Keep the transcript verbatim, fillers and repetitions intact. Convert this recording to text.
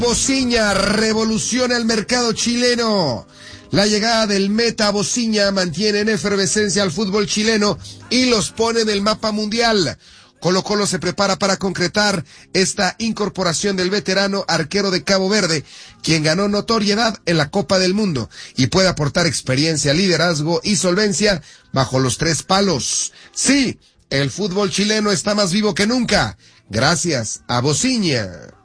Bociña revoluciona el mercado chileno. La llegada del Meta Bociña mantiene en efervescencia al fútbol chileno y los pone en el mapa mundial. Colo-Colo se prepara para concretar esta incorporación del veterano arquero de Cabo Verde, quien ganó notoriedad en la Copa del Mundo y puede aportar experiencia, liderazgo y solvencia bajo los tres palos. Sí, el fútbol chileno está más vivo que nunca, gracias a Bociña.